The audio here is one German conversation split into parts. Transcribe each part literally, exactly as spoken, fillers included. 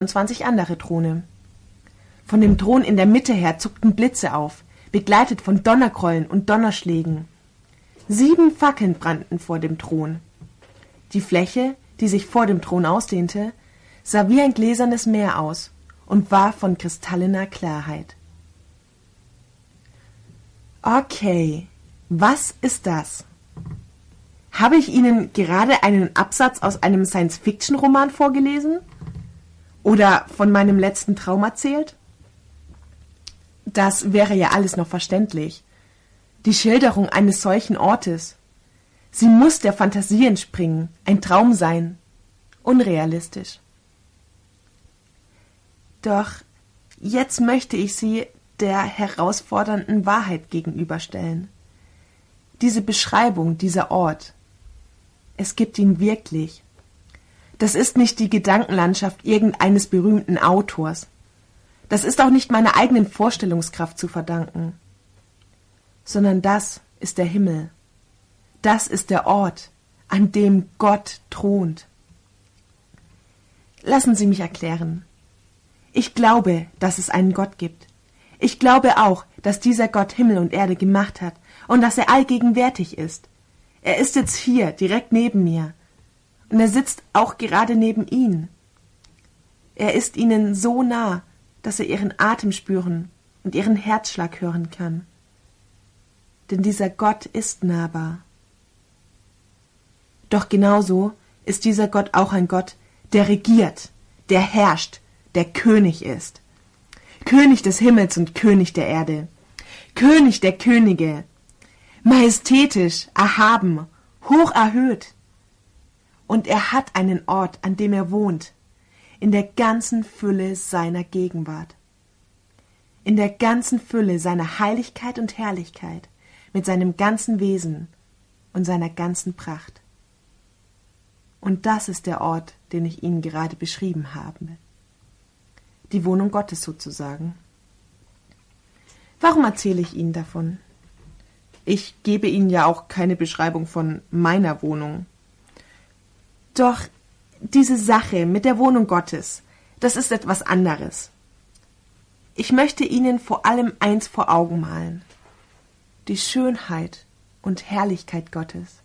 zwanzig andere Throne. Von dem Thron in der Mitte her zuckten Blitze auf, begleitet von Donnergrollen und Donnerschlägen. Sieben Fackeln brannten vor dem Thron. Die Fläche, die sich vor dem Thron ausdehnte, sah wie ein gläsernes Meer aus und war von kristalliner Klarheit. Okay, was ist das? Habe ich Ihnen gerade einen Absatz aus einem Science-Fiction-Roman vorgelesen? Oder von meinem letzten Traum erzählt? Das wäre ja alles noch verständlich. Die Schilderung eines solchen Ortes. Sie muss der Fantasie entspringen, ein Traum sein. Unrealistisch. Doch jetzt möchte ich Sie der herausfordernden Wahrheit gegenüberstellen. Diese Beschreibung, dieser Ort, es gibt ihn wirklich. Das ist nicht die Gedankenlandschaft irgendeines berühmten Autors. Das ist auch nicht meiner eigenen Vorstellungskraft zu verdanken, sondern das ist der Himmel. Das ist der Ort, an dem Gott thront. Lassen Sie mich erklären. Ich glaube, dass es einen Gott gibt. Ich glaube auch, dass dieser Gott Himmel und Erde gemacht hat und dass er allgegenwärtig ist. Er ist jetzt hier, direkt neben mir. Und er sitzt auch gerade neben Ihnen. Er ist Ihnen so nah, dass er Ihren Atem spüren und Ihren Herzschlag hören kann. Denn dieser Gott ist nahbar. Doch genauso ist dieser Gott auch ein Gott, der regiert, der herrscht, der König ist. König des Himmels und König der Erde. König der Könige. Majestätisch, erhaben, hoch erhöht. Und er hat einen Ort, an dem er wohnt, in der ganzen Fülle seiner Gegenwart. In der ganzen Fülle seiner Heiligkeit und Herrlichkeit, mit seinem ganzen Wesen und seiner ganzen Pracht. Und das ist der Ort, den ich Ihnen gerade beschrieben habe. Die Wohnung Gottes sozusagen. Warum erzähle ich Ihnen davon? Ich gebe Ihnen ja auch keine Beschreibung von meiner Wohnung. Doch diese Sache mit der Wohnung Gottes, das ist etwas anderes. Ich möchte Ihnen vor allem eins vor Augen malen: die Schönheit und Herrlichkeit Gottes.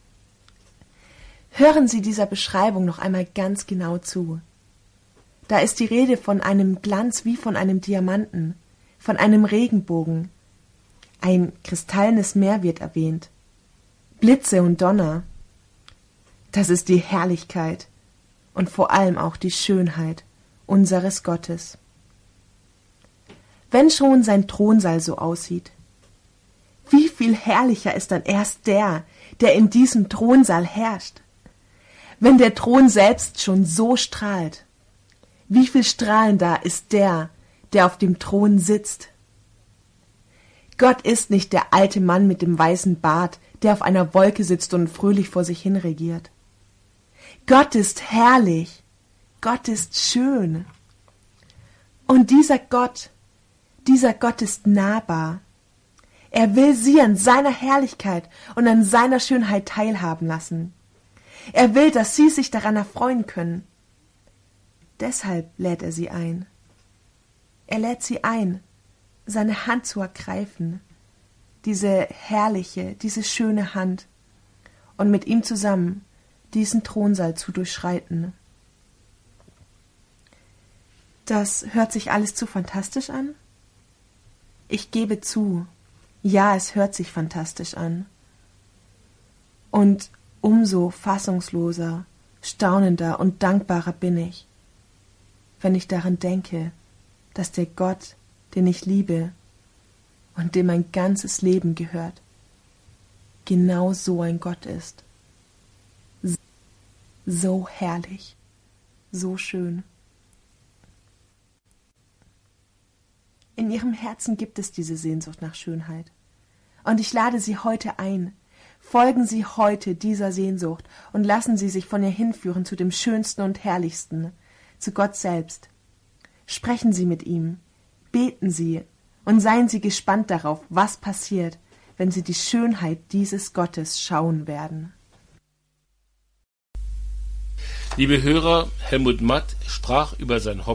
Hören Sie dieser Beschreibung noch einmal ganz genau zu. Da ist die Rede von einem Glanz wie von einem Diamanten, von einem Regenbogen. Ein kristallenes Meer wird erwähnt. Blitze und Donner. Das ist die Herrlichkeit und vor allem auch die Schönheit unseres Gottes. Wenn schon sein Thronsaal so aussieht, wie viel herrlicher ist dann erst der, der in diesem Thronsaal herrscht? Wenn der Thron selbst schon so strahlt, wie viel strahlender ist der, der auf dem Thron sitzt? Gott ist nicht der alte Mann mit dem weißen Bart, der auf einer Wolke sitzt und fröhlich vor sich hin regiert. Gott ist herrlich, Gott ist schön. Und dieser Gott, dieser Gott ist nahbar. Er will sie an seiner Herrlichkeit und an seiner Schönheit teilhaben lassen. Er will, dass sie sich daran erfreuen können. Deshalb lädt er sie ein. Er lädt sie ein, seine Hand zu ergreifen, diese herrliche, diese schöne Hand, und mit ihm zusammen diesen Thronsaal zu durchschreiten. Das hört sich alles zu fantastisch an? Ich gebe zu, ja, es hört sich fantastisch an. Und umso fassungsloser, staunender und dankbarer bin ich, wenn ich daran denke, dass der Gott, den ich liebe und dem mein ganzes Leben gehört, genau so ein Gott ist. So herrlich, so schön. In Ihrem Herzen gibt es diese Sehnsucht nach Schönheit. Und ich lade Sie heute ein. Folgen Sie heute dieser Sehnsucht und lassen Sie sich von ihr hinführen zu dem Schönsten und Herrlichsten, zu Gott selbst. Sprechen Sie mit ihm, beten Sie und seien Sie gespannt darauf, was passiert, wenn Sie die Schönheit dieses Gottes schauen werden. Liebe Hörer, Helmut Matt sprach über sein Hobby